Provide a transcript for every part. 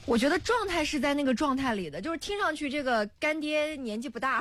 我觉得状态是在那个状态里的，就是听上去这个干爹年纪不大，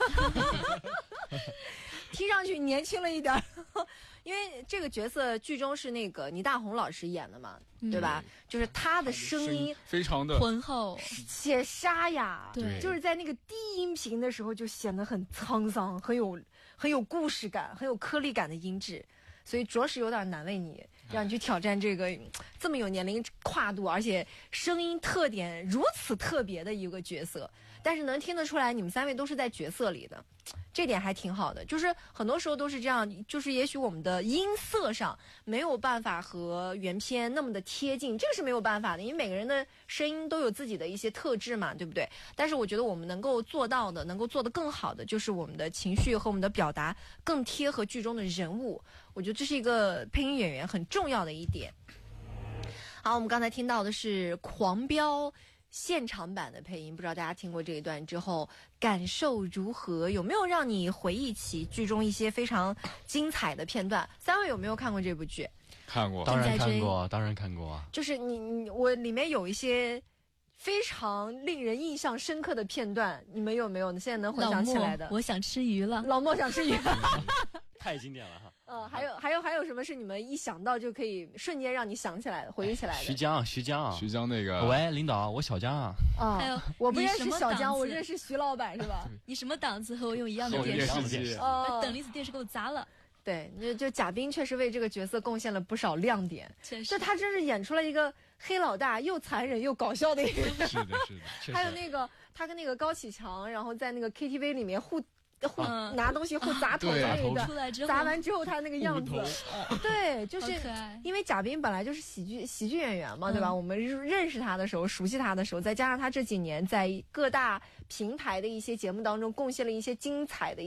听上去年轻了一点。因为这个角色剧中是那个倪大红老师演的嘛，对吧？就是他的声音非常的浑厚且沙哑， 对， 就是在那个低音频的时候就显得很沧桑，很有故事感，很有颗粒感的音质。所以着实有点难为你，让你去挑战这个这么有年龄跨度，而且声音特点如此特别的一个角色。但是能听得出来，你们三位都是在角色里的，这点还挺好的。就是很多时候都是这样，就是也许我们的音色上没有办法和原片那么的贴近，这个是没有办法的，因为每个人的声音都有自己的一些特质嘛，对不对？但是我觉得我们能够做到的，能够做得更好的，就是我们的情绪和我们的表达更贴合剧中的人物。我觉得这是一个配音演员很重要的一点。好，我们刚才听到的是《狂飙》现场版的配音，不知道大家听过这一段之后感受如何？有没有让你回忆起剧中一些非常精彩的片段？三位有没有看过这部剧？ 看过， 当然看过，当然看过啊。 就是我里面有一些非常令人印象深刻的片段，你们有没有？你现在能回想起来的？ 我想吃鱼了。 老莫想吃鱼。 太经典了哈！ 还有什么是你们一想到就可以瞬间让你想起来的、回忆起来的？ 徐江那个。喂，领导，我小江啊。 还有我不认识小江，我认识徐老板是吧？ 你什么档次和我用一样的电视？把等离子电视给我砸了。 对，就贾冰确实为这个角色贡献了不少亮点。 确实， 就他真是演出了一个黑老大，又残忍又搞笑的一个人。 是的。 还有那个他跟那个高启强，然后在那个 KTV 里面互拿东西互砸头的那一段， 出来之后砸完之后他那个样子，对，就是因为贾冰本来就是喜剧演员嘛，对吧？我们认识他的时候，熟悉他的时候，再加上他这几年在各大平台的一些节目当中贡献了一些精彩的